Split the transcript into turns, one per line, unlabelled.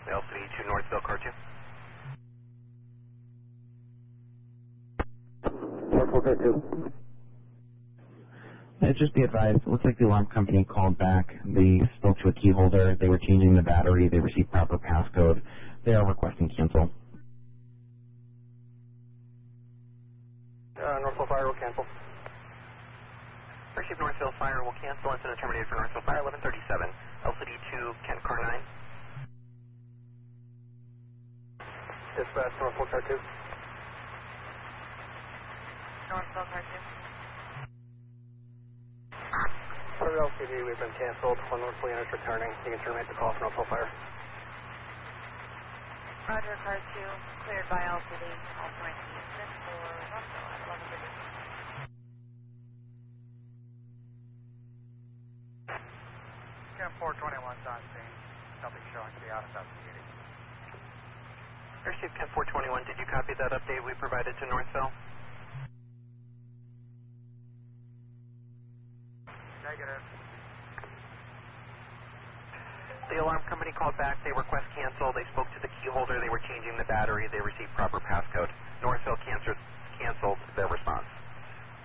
LCD to Northville, car 2.
Northville, car 2.
Just be advised, it looks like the alarm company called back. They spoke to a key holder. They were changing the battery. They received proper passcode. They are requesting cancel.
Northville Fire will cancel.
Receive Northville Fire will cancel. Incident terminated for Northville Fire 1137. LCD to Kent, car 9.
Dispatch, Northville car 2.
Northville car 2.
For LCD, we've been canceled. When Northville unit's returning, you can terminate the call for Northville Fire.
Roger, car 2, cleared by LCD. All points Houston for Northville at 11:30.
Cam 421's on scene. Nothing showing to be out of investigating.
Receive Kent 421. Did you copy that update we provided to Northville?
Negative.
The alarm company called back. They request cancel. They spoke to the key holder. They were changing the battery. They received proper